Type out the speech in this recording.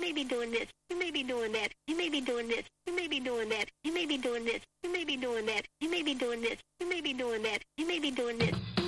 may be doing this. You may be doing that. You may be doing this. You may be doing that. You may be doing this. You may be doing that. You may be doing this. You may be doing that. You may be doing this.